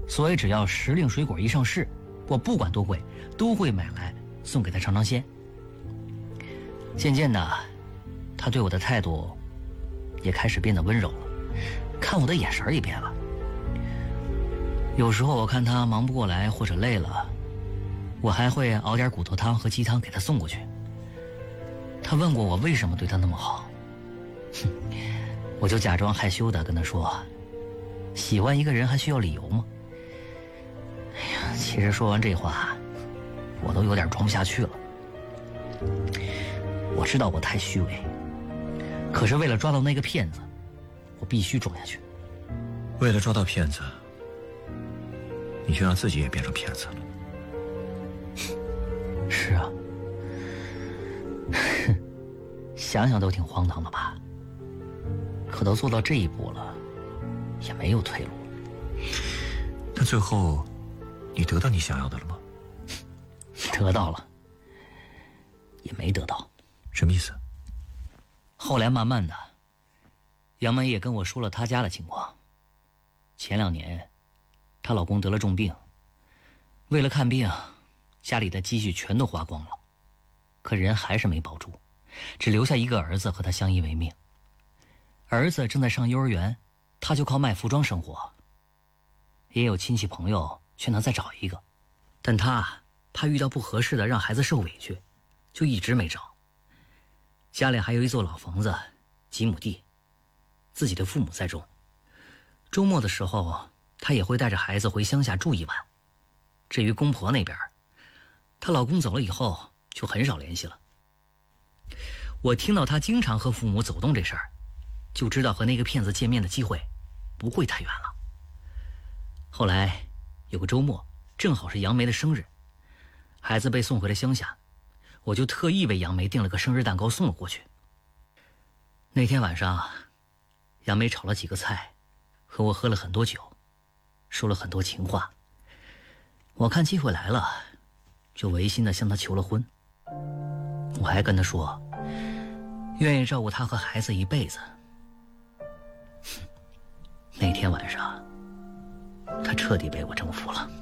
所以只要时令水果一上市，我不管多贵都会买来送给他尝尝鲜。渐渐的，他对我的态度也开始变得温柔了，看我的眼神也变了。有时候我看他忙不过来或者累了，我还会熬点骨头汤和鸡汤给他送过去。他问过我为什么对他那么好，我就假装害羞的跟他说，喜欢一个人还需要理由吗？哎呀，其实说完这话我都有点装不下去了。我知道我太虚伪，可是为了抓到那个骗子，我必须装下去。 为了抓到骗子，你就让自己也变成骗子了。 是啊，想想都挺荒唐的吧？可都做到这一步了，也没有退路。 那最后，你得到你想要的了吗？ 得到了，也没得到。 什么意思？ 后来慢慢的，杨梅也跟我说了她家的情况。前2年，她老公得了重病，为了看病，家里的积蓄全都花光了，可人还是没保住，只留下一个儿子和她相依为命。儿子正在上幼儿园，她就靠卖服装生活。也有亲戚朋友劝她再找一个，但她怕遇到不合适的让孩子受委屈，就一直没找。家里还有一座老房子，几亩地，自己的父母在种。周末的时候，她也会带着孩子回乡下住一晚。至于公婆那边，她老公走了以后就很少联系了。我听到她经常和父母走动这事儿，就知道和那个骗子见面的机会不会太远了。后来有个周末，正好是杨梅的生日，孩子被送回了乡下，我就特意为杨梅订了个生日蛋糕送了过去。那天晚上，杨梅炒了几个菜，和我喝了很多酒，说了很多情话。我看机会来了，就违心的向她求了婚。我还跟她说，愿意照顾她和孩子一辈子。那天晚上，她彻底被我征服了。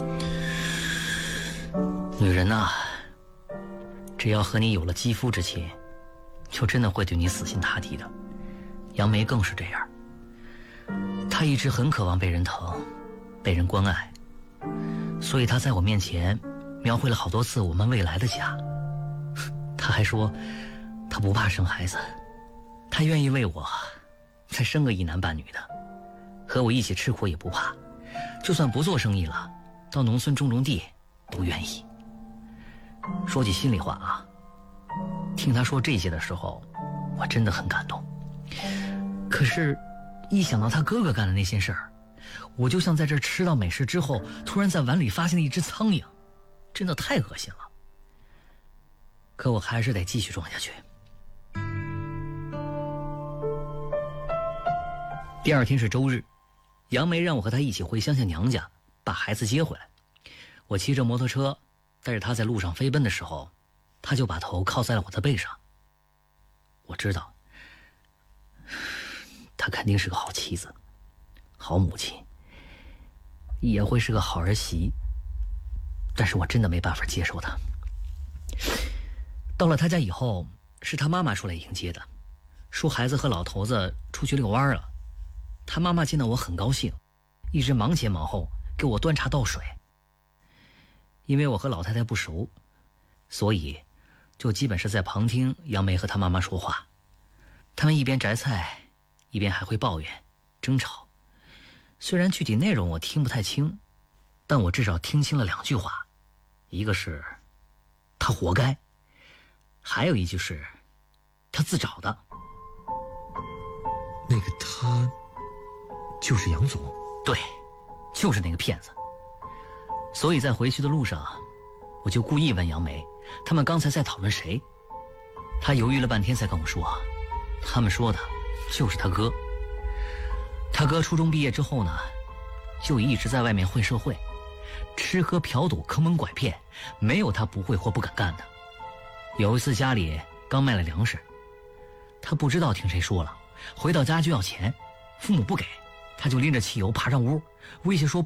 女人呐，只要和你有了肌肤之亲，就真的会对你死心塌地的。杨梅更是这样，她一直很渴望被人疼，被人关爱，所以她在我面前描绘了好多次我们未来的家。她还说她不怕生孩子，她愿意为我再生个一男半女的，和我一起吃苦也不怕，就算不做生意了，到农村种地都愿意。说句心里话啊，听她说这些的时候，我真的很感动。可是一想到她哥哥干的那些事儿，我就像在这吃到美食之后突然在碗里发现了一只苍蝇，真的太恶心了。可我还是得继续装下去。第2天是周日，杨梅让我和她一起回乡下娘家把孩子接回来。我骑着摩托车带着她在路上飞奔的时候，她就把头靠在了我的背上。我知道她肯定是个好妻子，好母亲，也会是个好儿媳，但是我真的没办法接受她。到了她家以后，是她妈妈出来迎接的，说孩子和老头子出去遛弯了。她妈妈见到我很高兴，一直忙前忙后给我端茶倒水。因为我和老太太不熟，所以就基本是在旁听杨梅和她妈妈说话。他们一边摘菜，一边还会抱怨争吵。虽然具体内容我听不太清，但我至少听清了2句话，一个是他活该，还有一句是他自找的。 那个他就是杨总？ 对，就是那个骗子。所以在回去的路上，我就故意问杨梅他们刚才在讨论谁。他犹豫了半天才跟我说，他们说的就是他哥。他哥初中毕业之后呢，就一直在外面混社会，吃喝嫖赌坑蒙拐骗，没有他不会或不敢干的。有一次家里刚卖了粮食，他不知道听谁说了，回到家就要钱，父母不给，他就拎着汽油爬上屋，威胁说